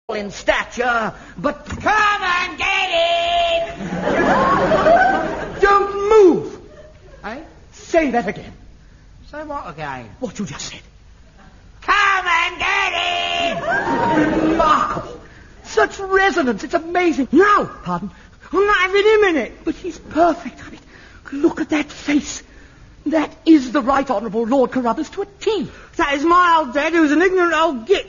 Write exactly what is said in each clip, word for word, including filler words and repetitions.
in stature, but come and get him! Don't move! Eh? Say that again. Say what again? What you just said. Come and get him! Remarkable. Such resonance. It's amazing. No! Pardon? I'm not having him in it. But he's perfect. I mean, look at that face. That is the Right Honourable Lord Carruthers to a T. That is my old dad, who's an ignorant old git.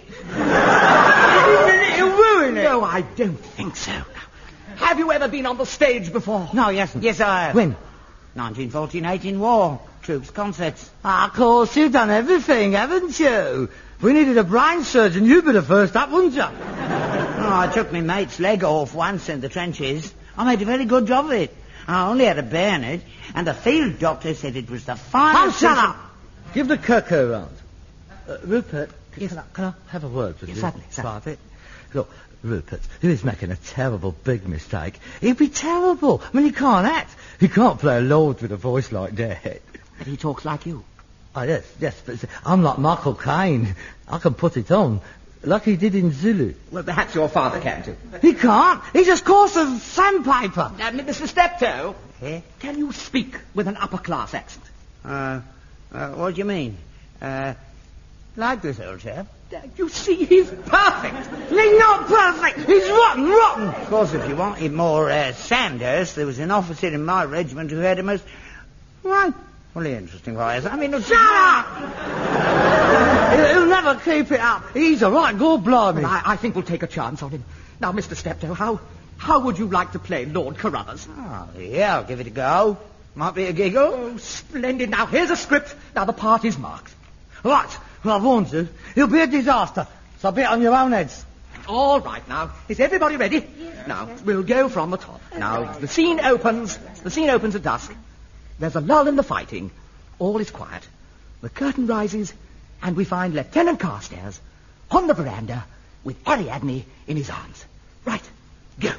He'll ruin it. No, I don't think so. Have you ever been on the stage before? No, yes, yes, I have. When? nineteen fourteen eighteen war. Troops, concerts. Ah, of course, you've done everything, haven't you? We needed a brain surgeon. You'd be the first up, wouldn't you? Oh, I took my mate's leg off once in the trenches. I made a very good job of it. I only had a bayonet, and the field doctor said it was the finest... Oh, shut up! Give the cocoa round. Uh, Rupert, can, Yes. can, I, can I have a word with Yes, you? certainly, certainly. Private? Look, Rupert, he is making a terrible big mistake. He'd be terrible. I mean, he can't act. He can't play a lord with a voice like that. But he talks like you. Oh, yes, yes, but I'm like Michael Caine. I can put it on, like he did in Zulu. Well, perhaps your father can too. He can't. He's as coarse as sandpaper. Uh, Mister Steptoe, Eh? can you speak with an upper-class accent? Uh, uh, what do you mean? Uh, like this old chap? Uh, you see, he's perfect. He's not perfect. He's rotten, rotten. Of course, if you wanted more uh, Sandhurst, there was an officer in my regiment who had a most... Right. Well, interesting voice. I mean... Shut up! he'll, he'll never keep it up. He's a right good blimey. I, I think we'll take a chance on him. Now, Mister Steptoe, how, how would you like to play Lord Carruthers? Oh, yeah, I'll give it a go. Might be a giggle. Oh, splendid. Now, here's a script. Now, the part is marked. Right. Well, I've warned you. He'll be a disaster. So be it on your own heads. All right, now. Is everybody ready? Now, we'll go from the top. Now, the scene opens. The scene opens at dusk. There's a lull in the fighting. All is quiet. The curtain rises, and we find Lieutenant Carstairs on the veranda with Ariadne in his arms. Right. Go.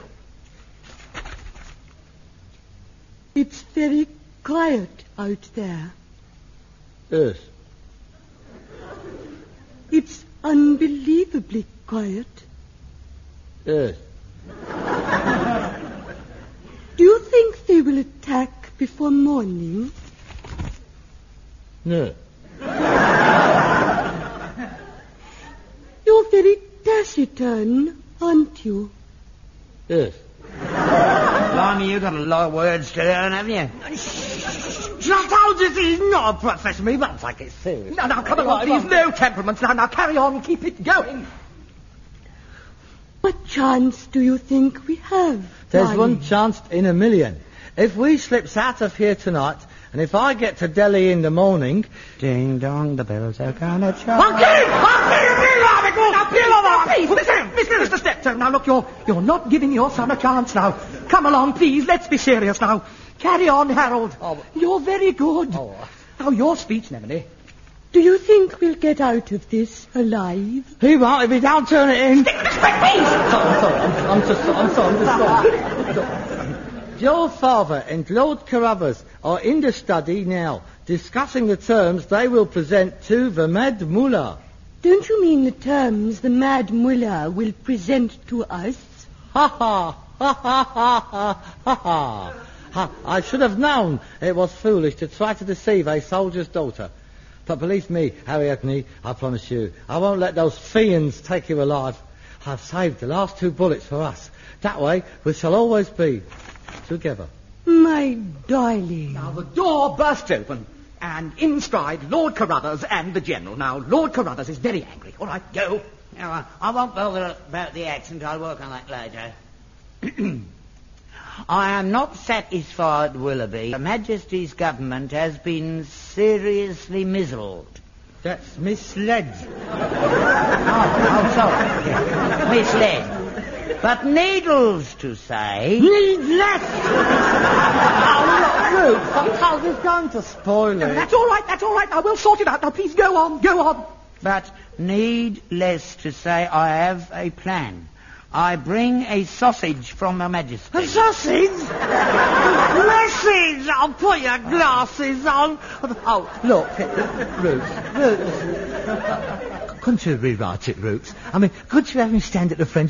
It's very quiet out there. Yes. It's unbelievably quiet. Yes. Do you think they will attack before morning? No. You're very taciturn, aren't you? Yes. Blimey, you've got a lot of words to learn, haven't you? I told you he's not a professional. He won't take it serious. Now, now, come along, please. No temperaments. Now, now, carry on. Keep it going. What chance do you think we have? There's darling? one chance in a million. If we slips out of here tonight, and if I get to Delhi in the morning... Ding dong, the bells are gonna chime. I'll kill him! I'll kill him! Now, please, now, please, Mister Mister Mister Steptoe, now, look, you're, you're not giving your son a chance now. Come along, please. Let's be serious now. Carry on, Harold. Oh. You're very good. Oh. Now, your speech, Nemone. Do you think we'll get out of this alive? He won't if he don't turn it in. Stick with the script, please. I'm sorry, I'm, I'm just, I'm sorry, I'm just sorry. Your father and Lord Carruthers are in the study now, discussing the terms they will present to the Mad Mullah. Don't you mean the terms the Mad Mullah will present to us? Ha ha, ha ha ha ha ha ha. Ha, I should have known it was foolish to try to deceive a soldier's daughter. But believe me, Ariadne, I promise you, I won't let those fiends take you alive. I've saved the last two bullets for us. That way, we shall always be together. My darling. Now, the door bursts open, and in stride Lord Carruthers and the General. Now, Lord Carruthers is very angry. All right, go. No, I, I won't bother about the accent. I'll work on that later. I am not satisfied, Willoughby. Her Majesty's government has been seriously misled. That's misled. Oh, oh, sorry. Yeah. Misled. But needless to say... Needless! Oh, look, Ruth, I was going to spoil No, it. that's all right, that's all right. Now, we'll sort it out. Now, please go on, go on. But needless to say, I have a plan. I bring a sausage from Her Majesty. A sausage? Message! I'll put your glasses on. Oh, look, Ruth, Ruth. Couldn't you rewrite it, Ruth? I mean, couldn't you have me stand at the French